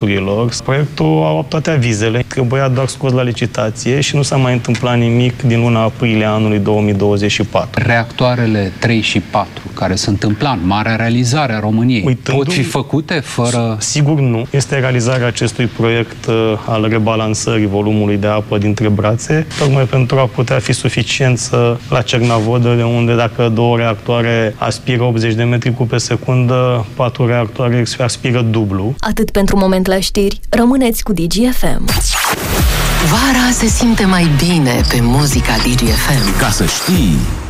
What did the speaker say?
măsurilor. Proiectul a toate avizele, trebuia doar scos la licitație și nu s-a mai întâmplat nimic din luna aprilie anului 2024. Reactoarele 3 și 4, care sunt în plan, marea realizare a României, pot fi făcute fără... Sigur nu. Este realizarea acestui proiect al rebalansării volumului de apă dintre brațe, tocmai pentru a putea fi suficiență la Cernavodă, unde dacă 2 reactoare aspiră 80 de metri cub pe secundă, 4 reactoare aspiră dublu. Atât pentru moment la știri, rămâneți cu DGFM. Vara se simte mai bine pe muzica DGFM. Ca să știi...